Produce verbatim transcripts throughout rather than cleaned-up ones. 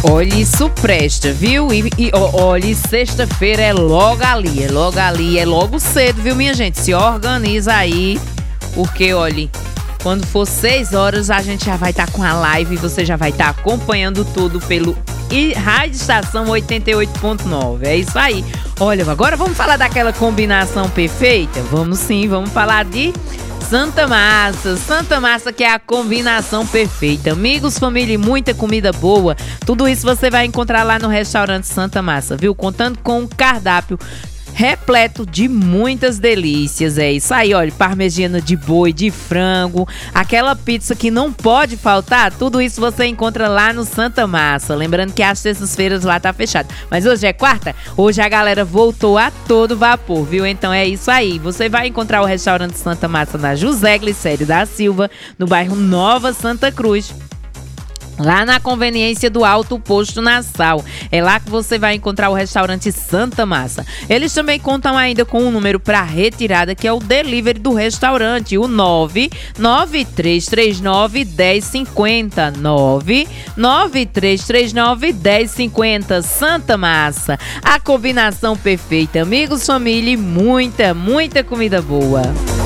Olha, isso presta, viu? E, e ó, olha, sexta-feira é logo ali, é logo ali, é logo cedo, viu, minha gente? Se organiza aí, porque, olha, quando for seis horas a gente já vai estar com a live e você já vai estar acompanhando tudo pelo I- Rádio Estação oitenta e oito ponto nove. É isso aí. Olha, agora vamos falar daquela combinação perfeita? Vamos sim, vamos falar de Santa Massa, Santa Massa, que é a combinação perfeita. Amigos, família e muita comida boa. Tudo isso você vai encontrar lá no restaurante Santa Massa, viu? Contando com um cardápio repleto de muitas delícias. É isso aí, olha, parmegiana de boi, de frango, aquela pizza que não pode faltar. Tudo isso você encontra lá no Santa Massa. Lembrando que às terças-feiras lá tá fechado, mas hoje é quarta, hoje a galera voltou a todo vapor, viu? Então é isso aí, você vai encontrar o restaurante Santa Massa na José Glicério da Silva, no bairro Nova Santa Cruz, lá na conveniência do Alto Posto Nassau. É lá que você vai encontrar o restaurante Santa Massa. Eles também contam ainda com um número para retirada, que é o delivery do restaurante, o nove nove três três nove, um zero cinco zero. nove nove três três nove, um zero cinco zero. Santa Massa, a combinação perfeita. Amigos, família e muita, muita comida boa.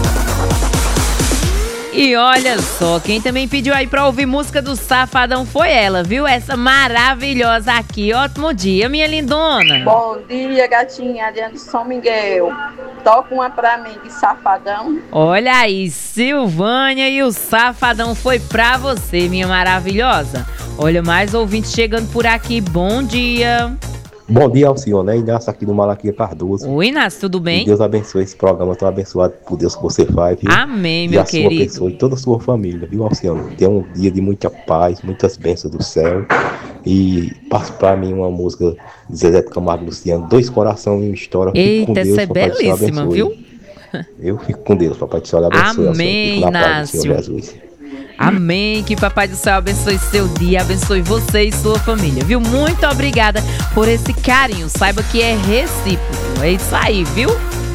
E olha só, quem também pediu aí pra ouvir música do Safadão foi ela, viu? Essa maravilhosa aqui. Ótimo dia, minha lindona. Bom dia, gatinha, Adriana de São Miguel. Toca uma pra mim de Safadão. Olha aí, Silvânia, e o Safadão foi pra você, minha maravilhosa. Olha, mais ouvintes chegando por aqui. Bom dia. Bom dia ao senhor, né? Inácio aqui do Malaquia Cardoso. Oi, Inácio, tudo bem? Que Deus abençoe esse programa tão abençoado por Deus que você faz, viu? Amém, meu e a querido. sua pessoa e toda a sua família, viu, Alciano? Tenha um dia de muita paz, muitas bênçãos do céu. E passo pra mim uma música de Zezé de Camargo e Luciano, Dois Coração e uma História. Fique com Eita, Deus, essa é Papai do Céu belíssima, abençoe. viu? Eu fico com Deus, Papai do Céu abençoe. Amém, Fico na paz do Senhor Inácio. Jesus. Amém, que Papai do Céu abençoe seu dia, abençoe você e sua família, viu? Muito obrigada por esse carinho, saiba que é recíproco, é isso aí, viu?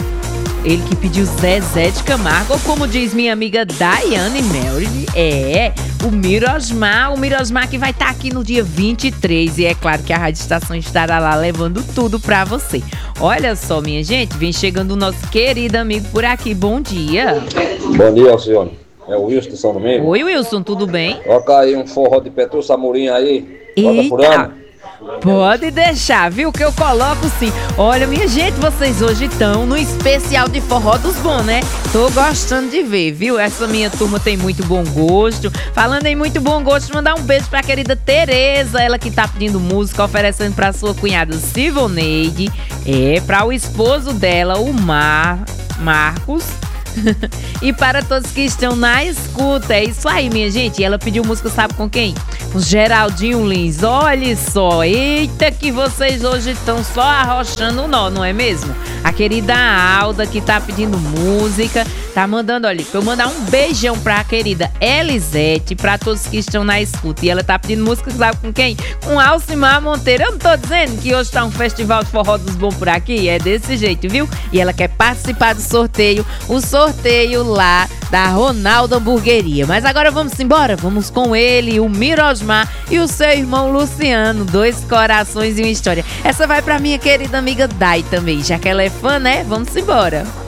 Ele que pediu Zezé de Camargo, ou como diz minha amiga Daiane Melody, é o Mirosmar, o Mirosmar que vai estar aqui no dia vinte e três, e é claro que a Rádio Estação estará lá levando tudo pra você. Olha só, minha gente, vem chegando o nosso querido amigo por aqui, bom dia. Bom dia, Alcione. É o Wilson de São Domingo. Oi, Wilson, tudo bem? Toca aí um forró de Petrus Amorim aí. Bota por Eita, ano. pode deixar, viu, que eu coloco sim. Olha, minha gente, vocês hoje estão no especial de forró dos bons, né? Tô gostando de ver, viu? Essa minha turma tem muito bom gosto. Falando em muito bom gosto, mandar um beijo pra querida Tereza, ela que tá pedindo música, oferecendo pra sua cunhada Sivoneide, é, pra o esposo dela, o Mar, Marcos, e para todos que estão na escuta. É isso aí, minha gente. E ela pediu música, sabe com quem? O Geraldinho Lins. Olha só, eita, que vocês hoje estão só arrochando o nó, não é mesmo? A querida Alda, que tá pedindo música, tá mandando, olha, pra eu mandar um beijão pra querida Elisete, pra todos que estão na escuta. E ela tá pedindo música, sabe com quem? Com Alcimar Monteiro. Eu não tô dizendo que hoje tá um festival de forró dos bons por aqui? É desse jeito, viu? E ela quer participar do sorteio, o sorteio lá da Ronaldo Hamburgueria. Mas agora vamos embora, vamos com ele, o Mirosmar e o seu irmão Luciano, Dois Corações e uma História. Essa vai pra minha querida amiga Dai também, já que ela é fã, né? Vamos embora.